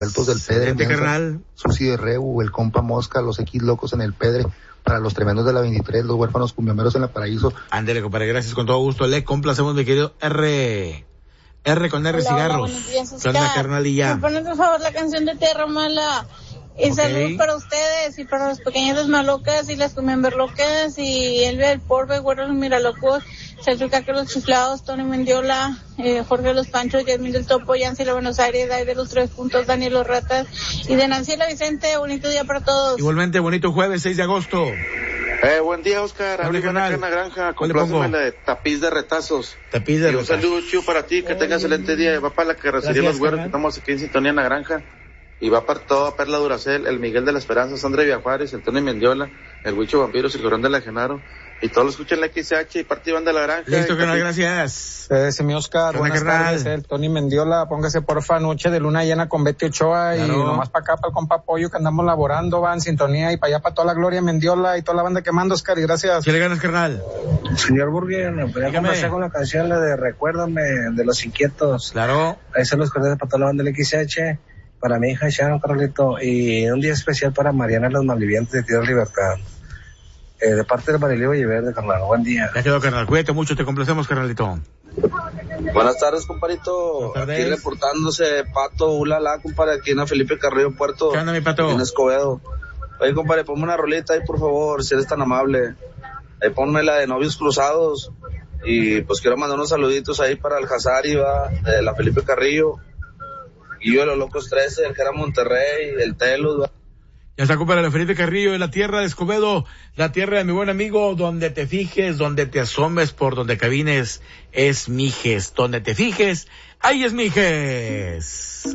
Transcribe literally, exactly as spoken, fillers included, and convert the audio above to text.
Altos del Pedre, carnal. Susi de Rebu, el compa Mosca, los X locos en el Pedre, para los tremendos de la veintitrés, los huérfanos cumbiomeros en la Paraíso. Ándele, compadre, gracias, con todo gusto. Le complacemos, mi querido R. R con R Hola, cigarros. Hola, ¿Qué onda, carnal? Y ya. ¿Me ponen, por favor, la canción de Tierra Mala? Y okay. Salud para ustedes y para los pequeñitos malocas y las cumbemberlocas y el del Porbe, Güeros Miralocos, Celtica que los chiflados, Tony Mendiola, eh, Jorge Los Panchos, Yasmín del Topo, Yancy de Buenos Aires, Dai de los Tres Puntos, Daniel Los Ratas y de Nanciela Vicente. Bonito día para todos. Igualmente, bonito jueves, seis de agosto. Eh, buen día, Oscar. Habla con la Granja. Compláceme la de tapiz de retazos. Tapiz de y un retazos. saludo chido para ti, que tengas excelente día. Va para la carrocería Los Güeros, que estamos aquí en sintonía en la Granja. Y va para toda Perla Duracel, el Miguel de la Esperanza, Sandra Villajuárez, el Tony Mendiola, el Huicho Vampiros, el Corón de la Genaro. Y todos los escuchan la X H y partiban de la Granja. Listo, canal, gracias. Ese mi Oscar, buenas carnal. tardes, el Tony Mendiola, póngase porfa noche de luna llena con Betty Ochoa claro. Y nomás para acá, para el compa Pollo que andamos laborando, va en sintonía y para allá para toda la Gloria Mendiola y toda la banda que manda, Oscar, y gracias. ¿Qué le ganas, carnal? Señor Burguía, me podría complacer con la canción la de Recuérdame, de Los Inquietos. Claro. Ahí se los cordiales para toda la banda del X H, para mi hija Sharon, Carolito, y un día especial para Mariana Los Malvivientes de Tierra Libertad. Eh, de parte del Marilio y Verde, carnal. Buen día. Ya quedó, carnal. Cuídate mucho, te complacemos, carnalito. Buenas tardes, compadrito. Buenas tardes. Aquí reportándose Pato, ulala, compadre, aquí en Felipe Carrillo Puerto. ¿Qué onda, mi Pato? En Escobedo. Oye, compadre, ponme una rolita ahí, por favor, si eres tan amable. Ahí ponme la de Novios Cruzados. Y pues quiero mandar unos saluditos ahí para el Hazari, va, de la Felipe Carrillo. Y yo de los Locos trece, el que era Monterrey, el Telus, va. Ya está, compadre, la Felipe Carrillo, de la tierra de Escobedo, la tierra de mi buen amigo, donde te fijes, donde te asomes, por donde cabines, es Mijes. Donde te fijes, ahí es Mijes.